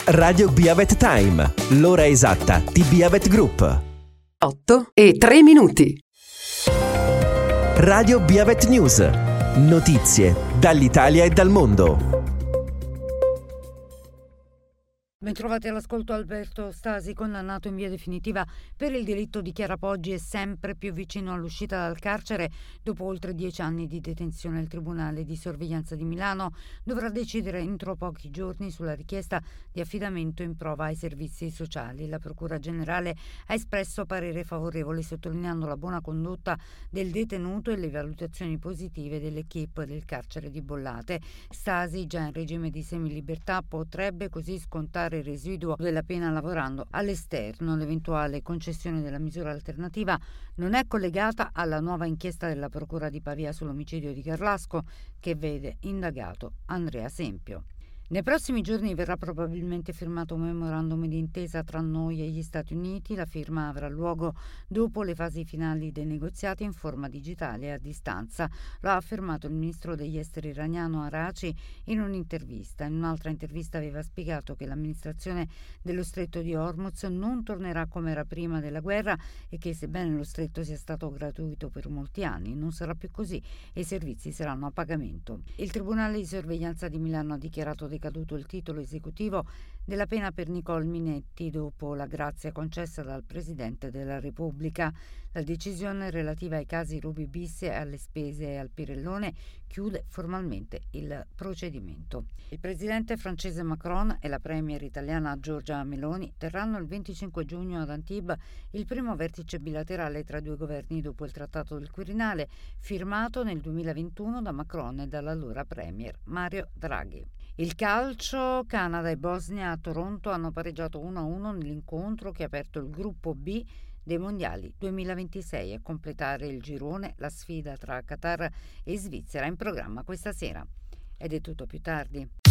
Radio Biavet Time, l'ora esatta di Biavet Group. 8:03. Radio Biavet News, notizie dall'Italia e dal mondo. Bentrovati all'ascolto. Alberto Stasi, condannato in via definitiva per il delitto di Chiara Poggi, è sempre più vicino all'uscita dal carcere. Dopo oltre 10 anni di detenzione, il Tribunale di Sorveglianza di Milano dovrà decidere entro pochi giorni sulla richiesta di affidamento in prova ai servizi sociali. La Procura Generale ha espresso parere favorevole, sottolineando la buona condotta del detenuto e le valutazioni positive dell'equipe del carcere di Bollate. Stasi, già in regime di semilibertà, potrebbe così scontare il residuo della pena lavorando all'esterno. L'eventuale concessione della misura alternativa non è collegata alla nuova inchiesta della Procura di Pavia sull'omicidio di Carlasco, che vede indagato Andrea Sempio. Nei prossimi giorni verrà probabilmente firmato un memorandum d'intesa tra noi e gli Stati Uniti. La firma avrà luogo dopo le fasi finali dei negoziati in forma digitale e a distanza. Lo ha affermato il ministro degli esteri iraniano Araghchi in un'intervista. In un'altra intervista aveva spiegato che l'amministrazione dello stretto di Hormuz non tornerà come era prima della guerra e che, sebbene lo stretto sia stato gratuito per molti anni, non sarà più così e i servizi saranno a pagamento. Il Tribunale di Sorveglianza di Milano ha dichiarato decaduto il titolo esecutivo della pena per Nicole Minetti dopo la grazia concessa dal Presidente della Repubblica. La decisione relativa ai casi Ruby bis e alle spese al Pirellone chiude formalmente il procedimento. Il presidente francese Macron e la premier italiana Giorgia Meloni terranno il 25 giugno ad Antibes il primo vertice bilaterale tra i due governi dopo il Trattato del Quirinale, firmato nel 2021 da Macron e dall'allora premier Mario Draghi. Il calcio: Canada e Bosnia a Toronto hanno pareggiato 1-1 nell'incontro che ha aperto il gruppo B dei mondiali 2026. A completare il girone la sfida tra Qatar e Svizzera in programma questa sera. Ed è tutto, più tardi.